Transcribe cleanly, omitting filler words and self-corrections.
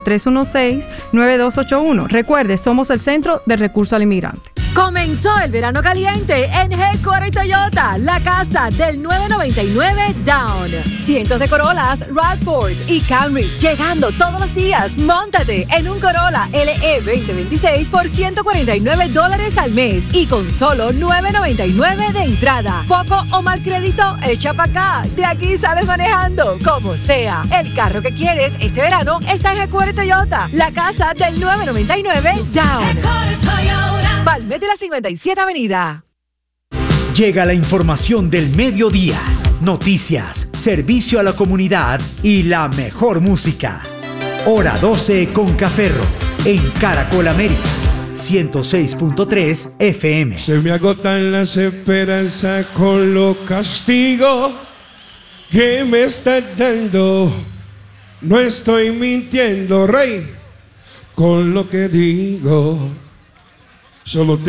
316-9281. Recuerde, somos el Centro de Recursos al Inmigrante. Comenzó el verano caliente en Headquarter Toyota, la casa del 999 Down. Cientos de Corollas, RAV4s y Camrys llegando todos los días. Móntate en un Corolla LE 2026 por $149 al mes y con solo $999 de entrada. Poco o mal crédito, echa para acá. De aquí sales manejando, como sea. El carro que quieres este verano está en Headquarter Toyota, la casa del 999 Down. Palmet de la 57 Avenida. Llega la información del mediodía, noticias, servicio a la comunidad y la mejor música. Hora 12 con Caferro en Caracol América 106.3 FM. Se me agotan las esperanzas con los castigos que me estás dando. No estoy mintiendo, rey, con lo que digo. Solo te